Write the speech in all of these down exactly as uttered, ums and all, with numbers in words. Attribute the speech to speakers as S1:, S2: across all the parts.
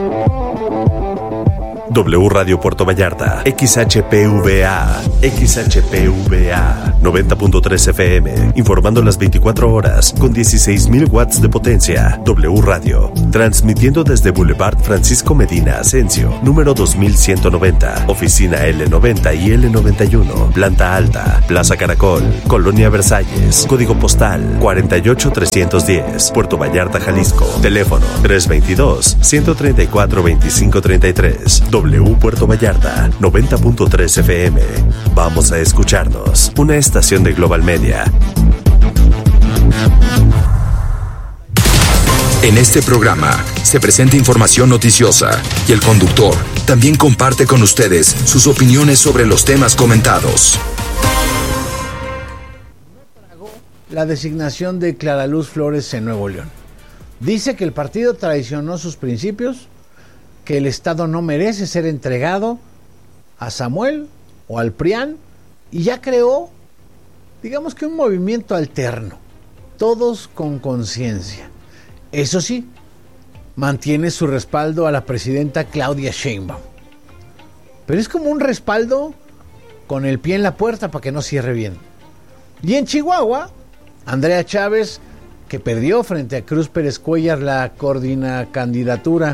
S1: W Radio Puerto Vallarta, X H P V A, X H P V A, noventa punto tres F M, informando las veinticuatro horas, con dieciséis mil watts de potencia. W Radio, transmitiendo desde Boulevard Francisco Medina Asensio, número dos mil ciento noventa, oficina L noventa y L noventa y uno, planta alta, Plaza Caracol, Colonia Versalles, código postal cuarenta y ocho trescientos diez, Puerto Vallarta, Jalisco, teléfono tres veintidós, ciento treinta y cuatro, veinticinco treinta y tres. W Puerto Vallarta, noventa punto tres F M. Vamos a escucharnos. Una estación de Global Media.
S2: En este programa se presenta información noticiosa y el conductor también comparte con ustedes sus opiniones sobre los temas comentados.
S3: La designación de Clara Luz Flores en Nuevo León. Dice que el partido traicionó sus principios, que el Estado no merece ser entregado a Samuel o al PRIAN, y ya creó, digamos que un movimiento alterno, todos con conciencia. Eso sí, mantiene su respaldo a la presidenta Claudia Sheinbaum, pero es como un respaldo con el pie en la puerta para que no cierre bien. Y en Chihuahua, Andrea Chávez, que perdió frente a Cruz Pérez Cuellar la coordina candidatura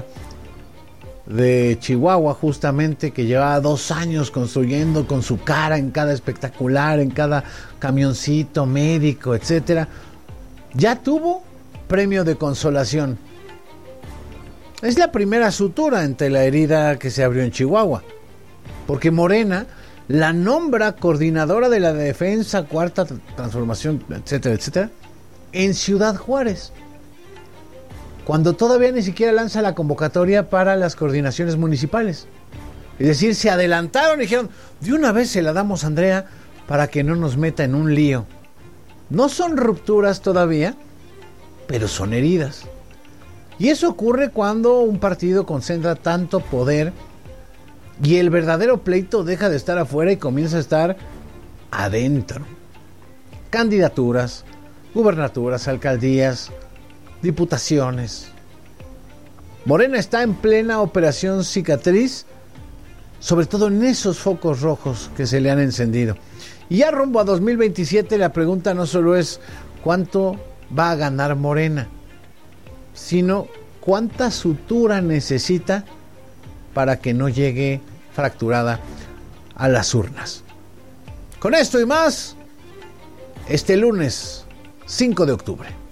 S3: de Chihuahua, justamente, que llevaba dos años construyendo con su cara en cada espectacular, en cada camioncito médico, etcétera, ya tuvo premio de consolación. Es la primera sutura entre la herida que se abrió en Chihuahua, porque Morena la nombra coordinadora de la defensa, cuarta transformación, etcétera, etcétera, en Ciudad Juárez, cuando todavía ni siquiera lanza la convocatoria para las coordinaciones municipales. Es decir, se adelantaron y dijeron, de una vez se la damos a Andrea para que no nos meta en un lío. No son rupturas todavía, pero son heridas. Y eso ocurre cuando un partido concentra tanto poder y el verdadero pleito deja de estar afuera y comienza a estar adentro. Candidaturas, gubernaturas, alcaldías, diputaciones. Morena está en plena operación cicatriz, sobre todo en esos focos rojos que se le han encendido. Y ya rumbo a dos mil veintisiete la pregunta no solo es cuánto va a ganar Morena, sino cuánta sutura necesita para que no llegue fracturada a las urnas. Con esto y más, este lunes cinco de octubre.